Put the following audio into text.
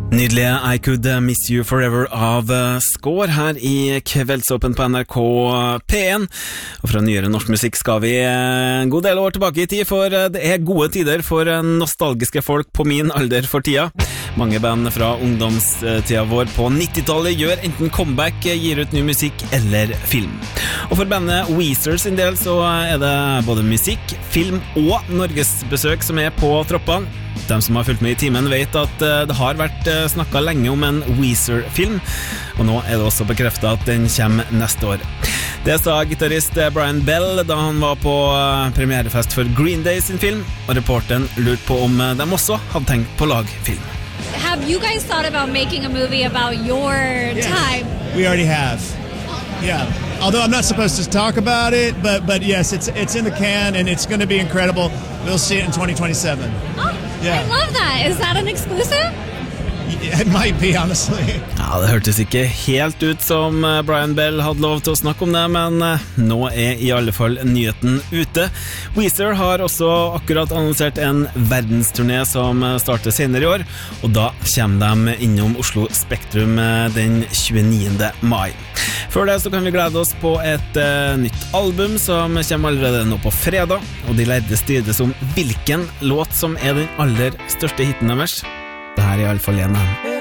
Nydelige I Could Miss You Forever av Skår her i Kveldsåpen på NRK P1. Og fra nyere norsk musikk skal vi en god del år tilbake i tid, for det er gode tider for nostalgiske folk på min alder for tida. Mange band fra ungdomstida vår på 90-tallet gjør enten comeback, gir ut ny musikk eller film. Og for bandet Weezer sin del så er det både musikk, film og norgesbesøk som er på troppene. De som har fulgt med i timen vet at det har vært snakket lenge om en Weezer-film, og nå er det også bekreftet at den kommer neste år. Det sa gitarist Brian Bell da han var på premierefest for Green Day sin film, og reporteren lurte på om de også hadde tenkt på lagfilm. Have you guys thought about making a movie about your time? We already have. Yeah. Although I'm not supposed to talk about it, but yes, it's in the can and it's going to be incredible. We'll see it in 2027. Oh, yeah. I love that. Is that an exclusive? It might be, honestly. Ja, det hørtes ikke helt ut som Brian Bell hadde lov til å snakke om det, men nå er i alle fall nyheten ute. Weezer har også akkurat annonsert en verdensturné som starter senere i år, og da kommer de innom Oslo Spektrum den 29. mai. Før det så kan vi glede oss på et nytt album som kommer allerede nå på fredag, og de lærde strides om hvilken låt som er den aller største hitten deres. Det her er i alle fall en av dem.